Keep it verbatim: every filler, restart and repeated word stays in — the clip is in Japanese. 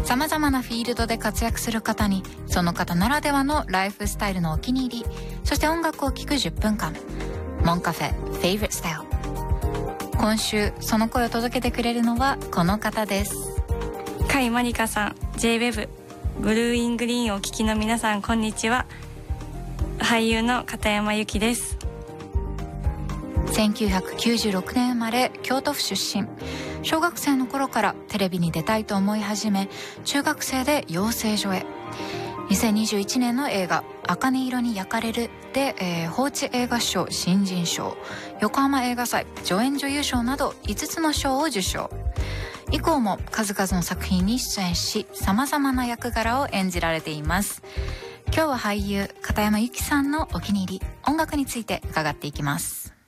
様々なフィールドで活躍する方に、その方ならではのライフスタイルのお気に入り、そして音楽を聴くじゅっぷんかん。モンカフェ Favorite Style。 今週その声を届けてくれるのはこの方です。 甲斐まりかさん、 ジェイウェブ ブルーイングリーンをお聞きの皆さん、こんにちは。俳優の片山由紀です。 せんきゅうひゃくきゅうじゅうろくねん生まれ、京都府出身。小学生の頃からテレビに出たいと思い始め、中学生で養成所へ。にせんにじゅういちねんの映画「茜色に焼かれる」で、えー、報知映画賞新人賞、横浜映画祭助演女優賞などいつつの賞を受賞。以降も数々の作品に出演し、様々な役柄を演じられています。今日は俳優片山由紀さんのお気に入り音楽について伺っていきます。